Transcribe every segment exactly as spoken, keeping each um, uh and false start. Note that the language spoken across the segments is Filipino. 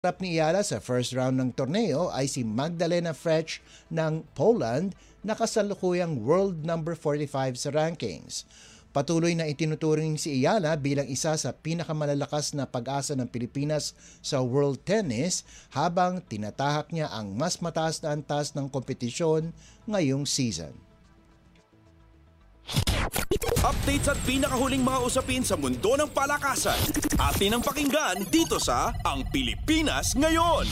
Harap ni Iyala sa first round ng torneo ay si Magdalena Frech ng Poland na kasalukuyang world number forty-five sa rankings. Patuloy na itinuturing si Iyala bilang isa sa pinakamalalakas na pag-asa ng Pilipinas sa world tennis habang tinatahak niya ang mas mataas na antas ng kompetisyon ngayong season. Updates at pinakahuling mga usapin sa mundo ng palakasan. Atin ang pakinggan dito sa Ang Pilipinas Ngayon.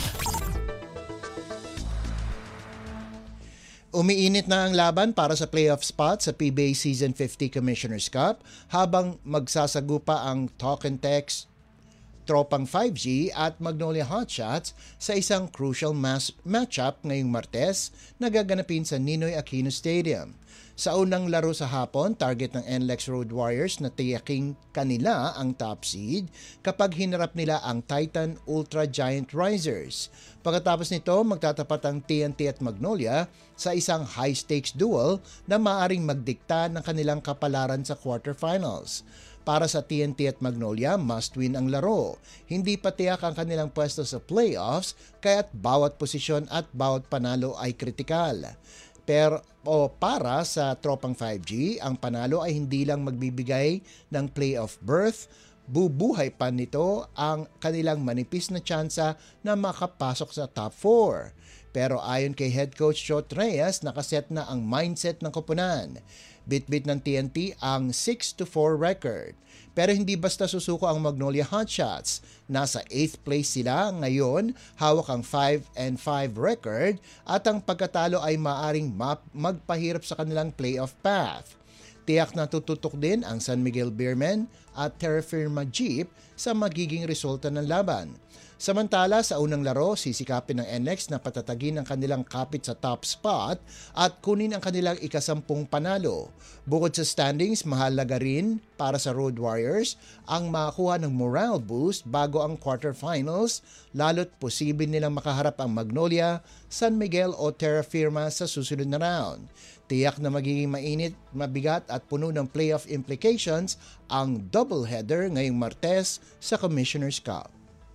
Umiinit na ang laban para sa playoff spot sa P B A Season fifty Commissioner's Cup habang magsasagupa ang Talk and Text, Tropang five G at Magnolia Hotshots sa isang crucial mass matchup ngayong Martes na gaganapin sa Ninoy Aquino Stadium. Sa unang laro sa hapon, target ng N L E X Road Warriors na tiyaking kanila ang top seed kapag hinarap nila ang Titan Ultra Giant Risers. Pagkatapos nito, magtatapat ang T N T at Magnolia sa isang high-stakes duel na maaring magdikta ng kanilang kapalaran sa quarterfinals. Para sa T N T at Magnolia, must-win ang laro. Hindi pa tiyak ang kanilang pwesto sa playoffs, kaya't bawat posisyon at bawat panalo ay kritikal. Pero o para sa Tropang five G, ang panalo ay hindi lang magbibigay ng playoff berth, bubuhay pa nito ang kanilang manipis na tsansa na makapasok sa top four. Pero ayon kay head coach Joe Reyes, nakaset na ang mindset ng koponan. Bit-bit ng T N T ang six to four record. Pero hindi basta susuko ang Magnolia Hotshots. Nasa eighth place sila ngayon, hawak ang five and five record at ang pagkatalo ay maaring magpahirap sa kanilang playoff path. Tiyak na tututok din ang San Miguel Beermen at Terra Firma Jeep sa magiging resulta ng laban. Samantala, sa unang laro, sisikapin ng N L E X na patatagin ang kanilang kapit sa top spot at kunin ang kanilang ikasampung panalo. Bukod sa standings, mahalaga rin para sa Road Warriors ang makakuha ng morale boost bago ang quarterfinals, lalo't posible nilang makaharap ang Magnolia, San Miguel o Terra Firma sa susunod na round. Tiyak na magiging mainit, mabigat at puno ng playoff implications ang doubleheader ngayong Martes sa Commissioner's Cup.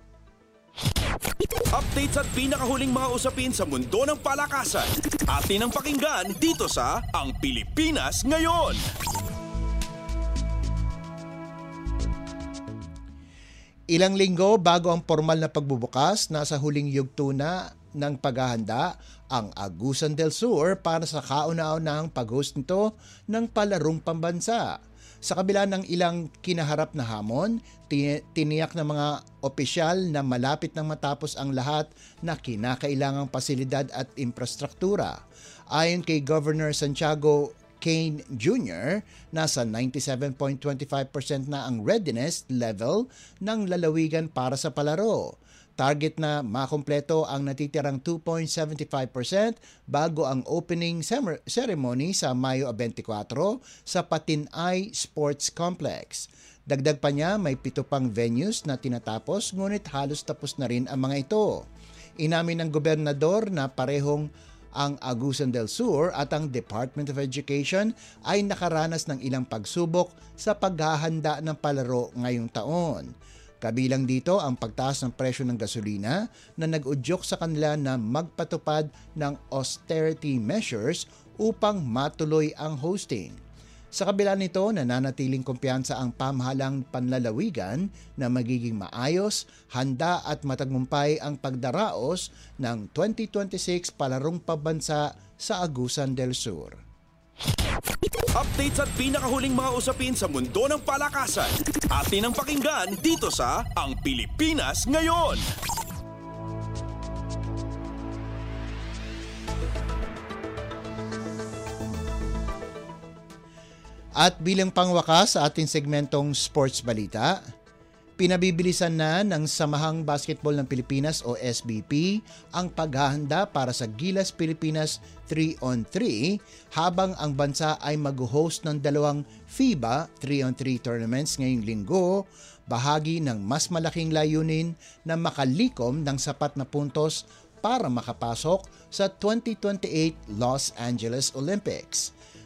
Updates at pinakahuling mga usapin sa mundo ng palakasan. Atin ang pakinggan dito sa Ang Pilipinas Ngayon. Ilang linggo bago ang formal na pagbubukas, nasa huling yugto na ng paghahanda ang Agusan del Sur para sa kauna-unahang pag-host nito ng palarong pambansa. Sa kabila ng ilang kinaharap na hamon, tiniyak ng mga opisyal na malapit nang matapos ang lahat na kinakailangang pasilidad at infrastruktura. Ayon kay Governor Santiago Kane Junior, nasa ninety-seven point two five percent na ang readiness level ng lalawigan para sa palaro. Target na makumpleto ang natitirang two point seven five percent bago ang opening ceremony sa Mayo twenty-four sa Patinay Sports Complex. Dagdag pa niya, may pito pang venues na tinatapos ngunit halos tapos na rin ang mga ito. Inamin ng gobernador na parehong ang Agusan del Sur at ang Department of Education ay nakaranas ng ilang pagsubok sa paghahanda ng palaro ngayong taon. Kabilang dito ang pagtaas ng presyo ng gasolina na nag-udyok sa kanila na magpatupad ng austerity measures upang matuloy ang hosting. Sa kabila nito, nananatiling kumpiyansa ang pamahalang panlalawigan na magiging maayos, handa at matagumpay ang pagdaraos ng twenty twenty-six Palarong Pambansa sa Agusan del Sur. Updates at pinakahuling mga usapin sa mundo ng palakasan. Atin ang pakinggan dito sa Ang Pilipinas Ngayon. At bilang pangwakas sa ating segmentong Sports Balita, pinabibilisan na ng Samahang Basketball ng Pilipinas o S B P ang paghahanda para sa Gilas Pilipinas three on three habang ang bansa ay mag-host ng dalawang FIBA three on three tournaments ngayong linggo, bahagi ng mas malaking layunin na makalikom ng sapat na puntos para makapasok sa twenty twenty-eight Los Angeles Olympics.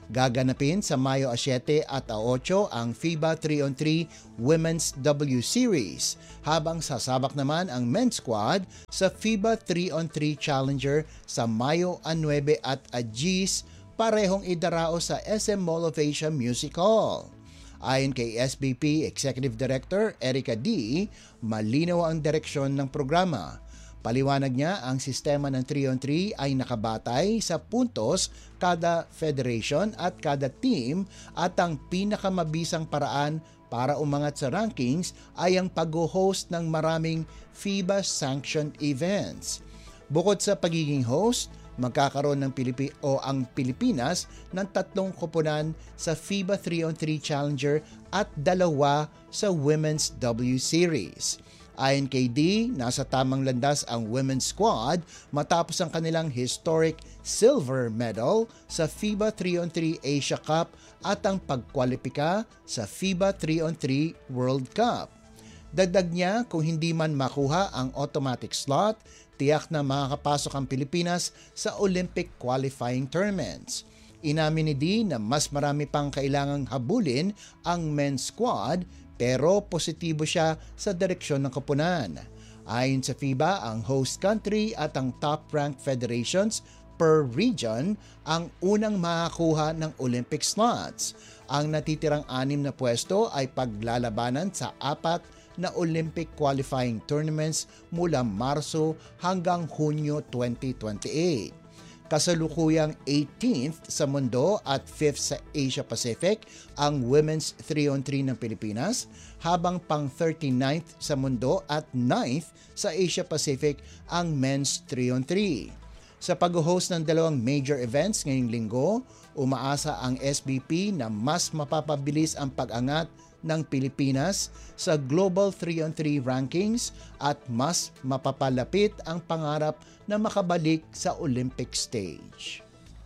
Gaganapin sa Mayo siyete at eight ang FIBA three on three Women's W Series, habang sasabak naman ang men's squad sa FIBA three on three Challenger sa Mayo nine at Agis, parehong idarao sa S M Mall of Asia Music Hall. Ayon kay S B P Executive Director Erica D, malinaw ang direksyon ng programa. Paliwanag niya, ang sistema ng three on three ay nakabatay sa puntos kada federation at kada team, at ang pinakamabisang paraan para umangat sa rankings ay ang pag-host ng maraming FIBA-sanctioned events. Bukod sa pagiging host, magkakaroon ng Pilipi o ang Pilipinas ng tatlong koponan sa FIBA three on three Challenger at dalawa sa Women's W Series. Ayon kay D, nasa tamang landas ang women's squad matapos ang kanilang historic silver medal sa FIBA three on three Asia Cup at ang pagkwalipika sa FIBA three on three World Cup. Dagdag niya, kung hindi man makuha ang automatic slot, tiyak na makakapasok ang Pilipinas sa Olympic qualifying tournaments. Inamin ni D na mas marami pang kailangang habulin ang men's squad, pero positibo siya sa direksyon ng koponan. Ayon sa FIBA, ang host country at ang top-ranked federations per region ang unang makakuha ng Olympic slots. Ang natitirang anim na pwesto ay paglalabanan sa apat na Olympic qualifying tournaments mula Marso hanggang Hunyo twenty twenty-eight. Kasalukuyang eighteenth sa mundo at fifth sa Asia Pacific ang Women's three on three ng Pilipinas, habang pang thirty-ninth sa mundo at ninth sa Asia Pacific ang Men's three on three. Sa pag-host ng dalawang major events ngayong linggo, umaasa ang S B P na mas mapapabilis ang pag-angat ng Pilipinas sa Global three on three rankings at mas mapapalapit ang pangarap na makabalik sa Olympic stage.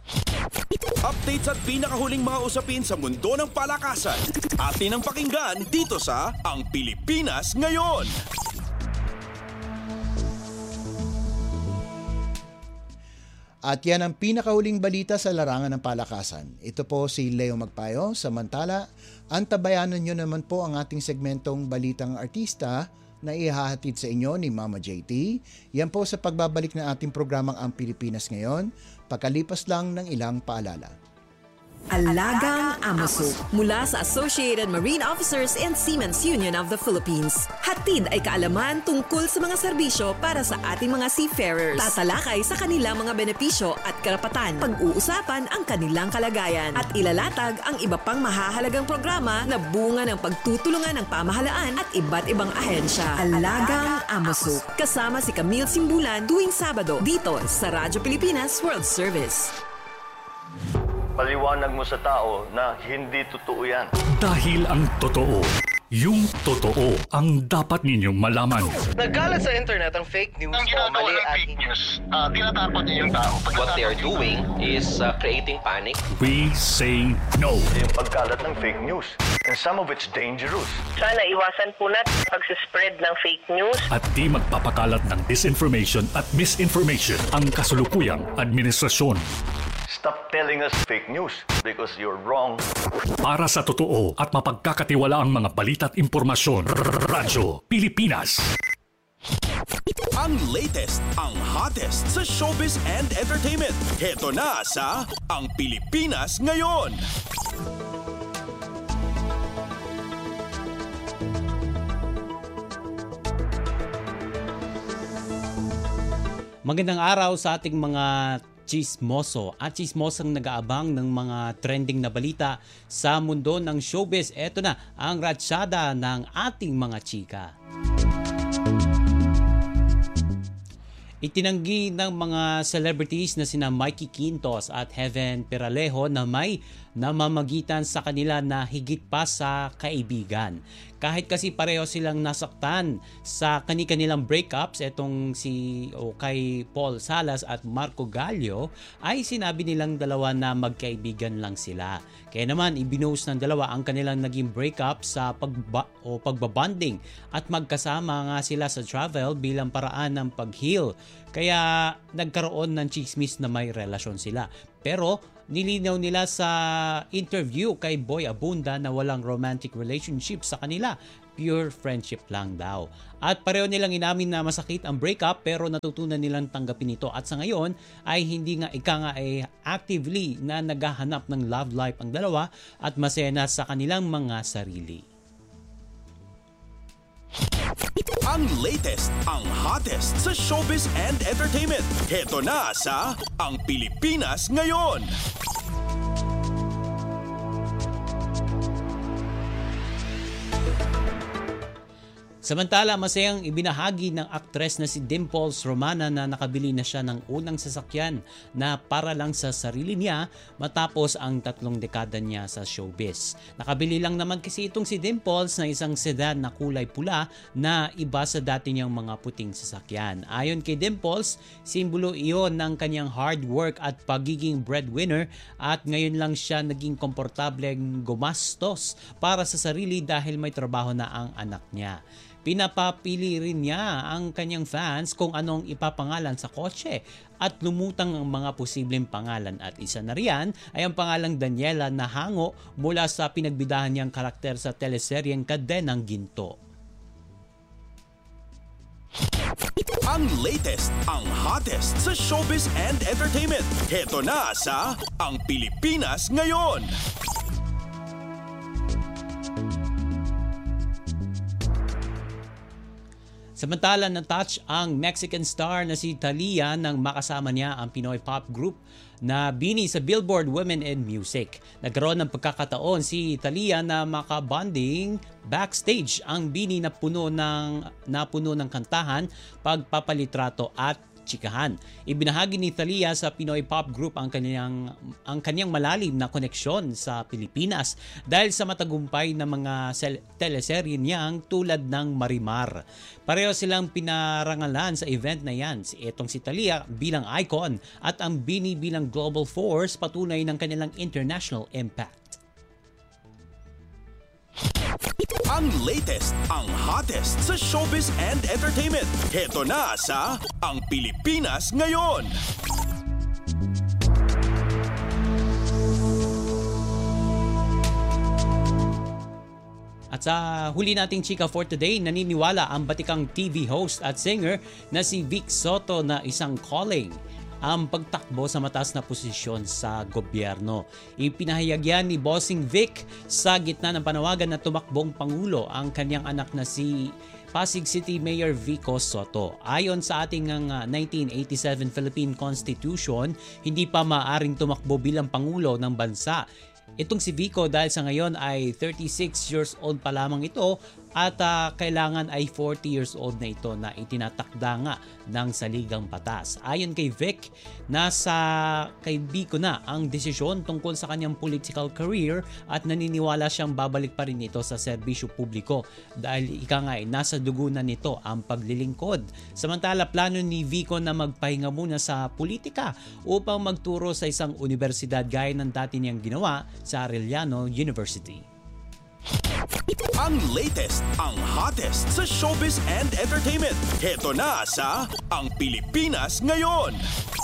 Updates at pinakahuling mga usapin sa mundo ng palakasan. Atin ang pakinggan dito sa Ang Pilipinas Ngayon. At yan ang pinakahuling balita sa larangan ng palakasan. Ito po si Leo Magpayo. Samantala, antabayanan nyo naman po ang ating segmentong Balitang Artista na ihahatid sa inyo ni Mama J T. Yan po sa pagbabalik ng ating programang Ang Pilipinas Ngayon, pagkalipas lang ng ilang paalala. Alagang Amoso mula sa Associated Marine Officers and Seamen's Union of the Philippines. Hatid ay kaalaman tungkol sa mga serbisyo para sa ating mga seafarers. Tatalakay sa kanilang mga benepisyo at karapatan. Pag-uusapan ang kanilang kalagayan at ilalatag ang iba pang mahahalagang programa na bunga ng pagtutulungan ng pamahalaan at iba't ibang ahensya. Alagang Amoso. Kasama si Camille Simbulan tuwing Sabado dito sa Radyo Pilipinas World Service. Paliwanag mo sa tao na hindi totoo yan. Dahil ang totoo, yung totoo ang dapat ninyong malaman. Nagkalat sa internet ang fake news ang o mali ginagawa ng at fake news, uh, tinatapon niyo yung tao. What they are doing is uh, creating panic. We say no. Yung pagkalat ng fake news. And some of it's dangerous. Sana iwasan po natin pag-spread ng fake news. At di magpapakalat ng disinformation at misinformation ang kasulukuyang administrasyon. Stop telling us fake news because you're wrong. Para sa totoo at mapagkakatiwalaang mga balita at impormasyon, Radyo Pilipinas. Ang latest, ang hottest sa showbiz and entertainment. Heto na sa Ang Pilipinas Ngayon. Magandang araw sa ating mga chismoso at chismosang nag-aabang ng mga trending na balita sa mundo ng showbiz. Ito na ang ratsyada ng ating mga chika. Itinanggi ng mga celebrities na sina Mikey Quintos at Heaven Peralejo na may namamagitan sa kanila na higit pa sa kaibigan. Kahit kasi pareho silang nasaktan sa kani-kanilang breakups, etong si o kay Paul Salas at Marco Gallio, ay sinabi nilang dalawa na magkaibigan lang sila. Kaya naman ibinost ng dalawa ang kanilang naging breakup sa pagba, o pagbabonding at magkasama nga sila sa travel bilang paraan ng pag-heal. Kaya nagkaroon ng chismis na may relasyon sila. Pero nilinaw nila sa interview kay Boy Abunda na walang romantic relationship sa kanila. Pure friendship lang daw. At pareho nilang inamin na masakit ang breakup pero natutunan nilang tanggapin ito. At sa ngayon ay hindi nga ika nga ay actively na naghahanap ng love life ang dalawa at masaya na sa kanilang mga sarili. Ang latest, ang hottest sa showbiz and entertainment. Heto na sa Ang Pilipinas Ngayon. Samantala, masayang ibinahagi ng aktres na si Dimples Romana na nakabili na siya ng unang sasakyan na para lang sa sarili niya matapos ang tatlong dekada niya sa showbiz. Nakabili lang naman kasi itong si Dimples na isang sedan na kulay pula na iba sa dati niyang mga puting sasakyan. Ayon kay Dimples, simbolo iyon ng kanyang hard work at pagiging breadwinner at ngayon lang siya naging komportableng gumastos para sa sarili dahil may trabaho na ang anak niya. Pinapapili rin niya ang kanyang fans kung anong ipapangalan sa kotse at lumutang ang mga posibleng pangalan at isa na riyan ay ang pangalang Daniela na hango mula sa pinagbidahan niyang karakter sa teleseryeng Kadenang Ginto. Ang latest, ang hottest sa showbiz and entertainment. Heto na sa Ang Pilipinas Ngayon. Samantala, na-touch ang Mexican star na si Thalia nang makasama niya ang Pinoy pop group na Bini sa Billboard Women in Music. Nagkaroon ng pagkakataon si Thalia na makabonding backstage ang Bini na puno ng, na puno ng kantahan, pagpapalitrato at chikahan. Ibinahagi ni Thalia sa Pinoy pop group ang kanyang ang kanyang malalim na koneksyon sa Pilipinas dahil sa matagumpay na mga sel- teleserye niyang tulad ng Marimar. Pareho silang pinarangalan sa event na yan. Itong si Thalia bilang icon at ang Bini bilang global force, patunay ng kanilang international impact. Ang latest, ang hottest sa showbiz and entertainment. Heto na sa Ang Pilipinas Ngayon. At sa huli nating chika for today, naniniwala ang batikang T V host at singer na si Vic Soto na isang calling ang pagtakbo sa mataas na posisyon sa gobyerno. Ipinahayag yan ni Bossing Vic sa gitna ng panawagan na tumakbong Pangulo ang kanyang anak na si Pasig City Mayor Vico Soto. Ayon sa ating uh, nineteen eighty-seven Philippine Constitution, hindi pa maaaring tumakbo bilang Pangulo ng bansa itong si Vico dahil sa ngayon ay thirty-six years old pa lamang ito at uh, kailangan ay forty years old na ito na itinatakda nga ng saligang batas. Ayon kay Vic, nasa kay Vico na ang desisyon tungkol sa kanyang political career at naniniwala siyang babalik pa rin ito sa serbisyo publiko dahil ika nga ay nasa dugo na nito ang paglilingkod. Samantala, plano ni Vico na magpahinga muna sa politika upang magturo sa isang universidad gaya ng dati niyang ginawa sa Arellano University. Ang latest, ang hottest sa showbiz and entertainment. Heto na sa Ang Pilipinas Ngayon.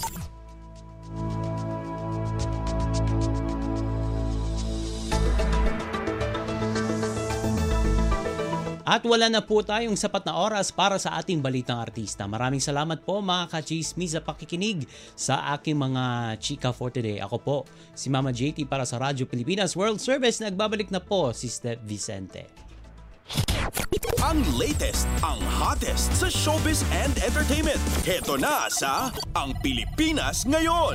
At wala na po tayong sapat na oras para sa ating balitang artista. Maraming salamat po mga ka-chismis sa pakikinig sa aking mga chika for today. Ako po, si Mama J T para sa Radyo Pilipinas World Service. Nagbabalik na po si Steph Vicente. Ang latest, ang hottest sa showbiz and entertainment. Heto na sa Ang Pilipinas Ngayon.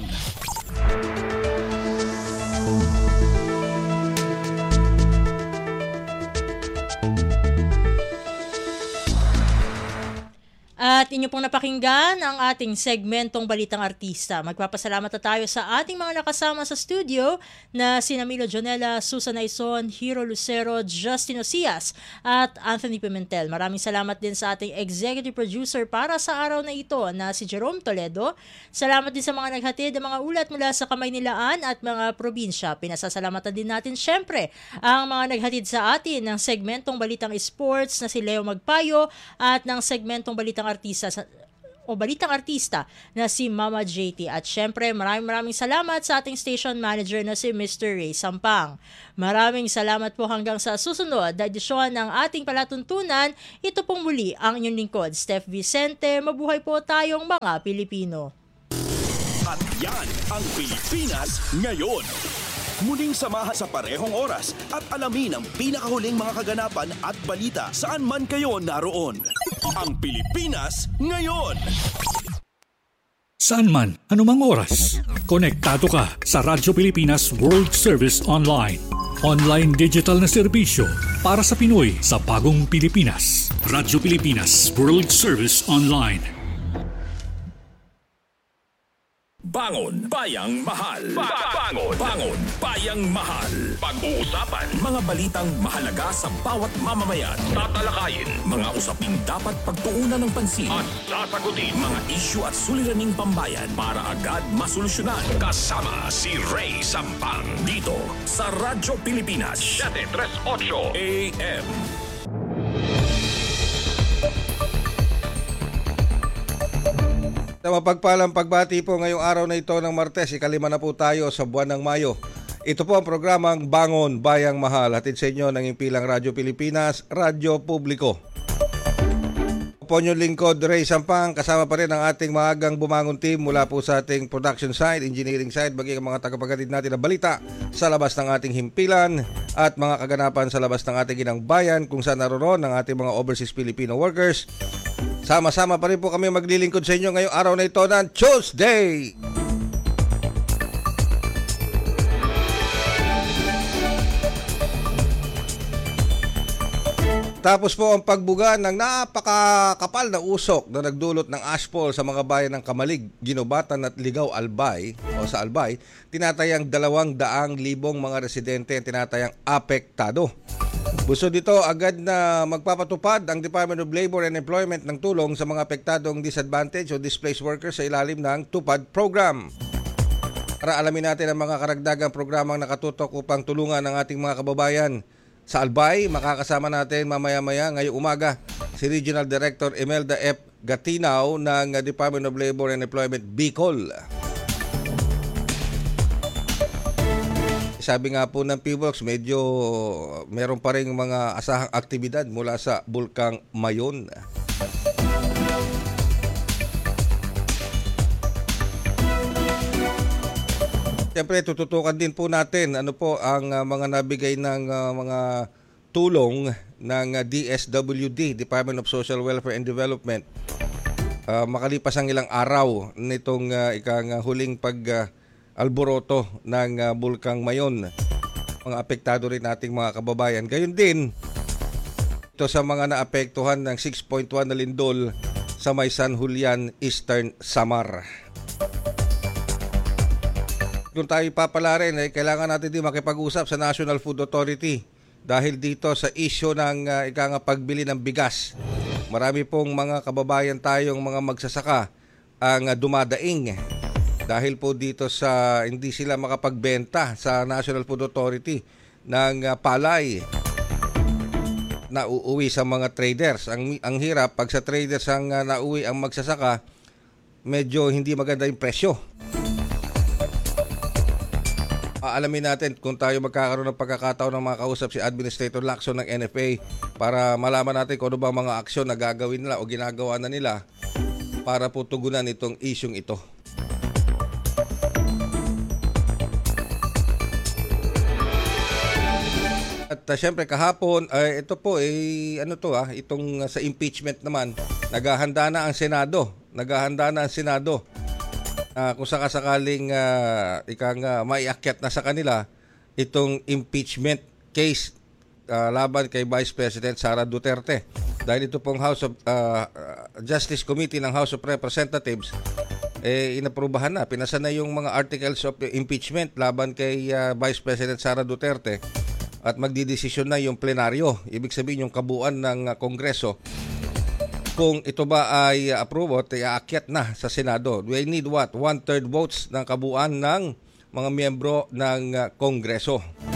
At inyo pong napakinggan ang ating segmentong Balitang Artista. Magpapasalamat na tayo sa ating mga nakasama sa studio na sina Milo Jonella, Susan Aison, Hiro Lucero, Justin Ocias at Anthony Pimentel. Maraming salamat din sa ating executive producer para sa araw na ito na si Jerome Toledo. Salamat din sa mga naghatid ng mga ulat mula sa Kamaynilaan at mga probinsya. Pinasasalamatan din natin syempre ang mga naghatid sa atin ng segmentong Balitang Sports na si Leo Magpayo at ng segmentong Balitang Artista sa o Balitang Artista na si Mama J T. At syempre, maraming maraming salamat sa ating station manager na si Mister Ray Sampang. Maraming salamat po hanggang sa susunod na edisyon ng ating palatuntunan. Ito pong muli ang inyong lingkod, Steph Vicente. Mabuhay po tayong mga Pilipino. At yan ang Pilipinas Ngayon. Muling samahan sa parehong oras at alamin ang pinakahuling mga kaganapan at balita saan man kayo naroon. Ang Pilipinas Ngayon. Saan man, anumang oras. Konektado ka sa Radyo Pilipinas World Service Online. Online digital na serbisyo para sa Pinoy sa bagong Pilipinas. Radyo Pilipinas World Service Online. Bangon Bayang Mahal. Bangon, bangon Bayang Mahal. Pag-uusapan mga balitang mahalaga sa bawat mamamayan. Tatalakayin mga usaping dapat pagtuunan ng pansin at sasagutin mga isyu at suliraning pambayan para agad masolusyonan. Kasama si Ray Sampang dito sa Radyo Pilipinas seven thirty-eight A M. Sa mapagpalang pagbati po ngayong araw na ito ng Martes, ikalima na po tayo sa buwan ng Mayo. Ito po ang programang Bangon Bayang Mahal, hatid sa inyo ng impilang Radyo Pilipinas, Radyo Publiko. Po yung lingkod, Ray Sampang, kasama pa rin ang ating maagang bumangon team mula po sa ating production side, engineering side, bagay ang mga tagapaghatid natin na balita sa labas ng ating himpilan at mga kaganapan sa labas ng ating ginang bayan kung saan naroon ang ating mga overseas Filipino workers. Sama-sama pa rin po kami maglilingkod sa inyo ngayong araw na ito ng Tuesday. Tapos po ang pagbuga ng napakakapal na usok na nagdulot ng ashfall sa mga bayan ng Kamalig, Ginobatan at Ligaw, Albay o sa Albay, tinatayang dalawang daang libong mga residente ang tinatayang apektado. Busod dito, agad na magpapatupad ang Department of Labor and Employment ng tulong sa mga apektadong disadvantaged o displaced workers sa ilalim ng TUPAD program. Para alamin natin ang mga karagdagang programang nakatutok upang tulungan ang ating mga kababayan sa Albay, makakasama natin mamaya-maya ngayong umaga si Regional Director Imelda F. Gatinaw ng Department of Labor and Employment Bicol. Sabi nga po ng P V O X, medyo meron pa rin mga asahang aktibidad mula sa Bulkang Mayon. Siyempre, tututukan din po natin ano po ang uh, mga nabigay ng uh, mga tulong ng uh, D S W D, Department of Social Welfare and Development. Uh, makalipas ang ilang araw nitong uh, ikang uh, huling pag uh, alboroto ng uh, Bulkang Mayon. Mga apektado rin nating mga kababayan. Gayon din, ito sa mga naapektuhan ng six point one na lindol sa may San Julian, Eastern Samar. Kung tayo papalarin, eh, kailangan natin din makipag-usap sa National Food Authority dahil dito sa issue ng uh, ikang pagbili ng bigas. Marami pong mga kababayan tayong mga magsasaka ang uh, dumadaing dahil po dito sa hindi sila makapagbenta sa National Food Authority ng uh, palay na uuwi sa mga traders. Ang, ang hirap, pag sa traders ang uh, nauwi ang magsasaka, medyo hindi maganda yung presyo. Alamin natin kung tayo magkakaroon ng pagkakataon ng mga kausap si Administrator Lacson ng N F A para malaman natin kung ano ba mga aksyon na gagawin nila o ginagawa na nila para po tugunan itong isyung ito. At uh, syempre kahapon, uh, ito po eh, ano to ah, itong uh, sa impeachment naman, naghahanda na ang Senado. Naghahanda na ang Senado. Uh, kung sakasakaling uh, ikang uh, maiakyat na sa kanila itong impeachment case uh, laban kay Vice President Sara Duterte. Dahil ito pong House of uh, Justice Committee ng House of Representatives eh inaprubahan na, pinasa na yung mga articles of impeachment laban kay uh, Vice President Sara Duterte at magdidesisyon na yung plenaryo, ibig sabihin yung kabuuan ng uh, Kongreso kung ito ba ay approve o aakyat na sa Senado. We need what? One-third votes ng kabuuan ng mga miyembro ng uh, Kongreso.